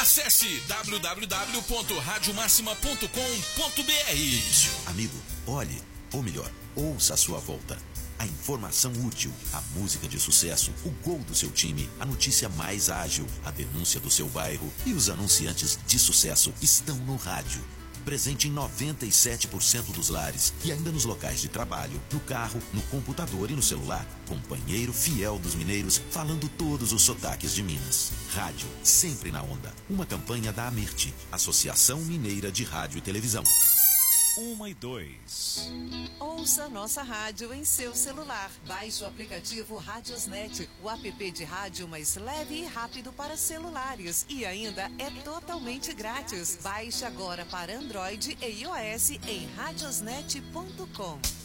Acesse www.radiomaxima.com.br. Amigo, olhe, ou melhor, ouça a sua volta. A informação útil, a música de sucesso, o gol do seu time, a notícia mais ágil, a denúncia do seu bairro e os anunciantes de sucesso estão no rádio. Presente em 97% dos lares e ainda nos locais de trabalho, no carro, no computador e no celular. Companheiro fiel dos mineiros, falando todos os sotaques de Minas. Rádio, sempre na onda. Uma campanha da Amirte, Associação Mineira de Rádio e Televisão. 1 e 2. Ouça nossa rádio em seu celular. Baixe o aplicativo Radiosnet, o app de rádio mais leve e rápido para celulares. E ainda é totalmente grátis. Baixe agora para Android e iOS em radiosnet.com.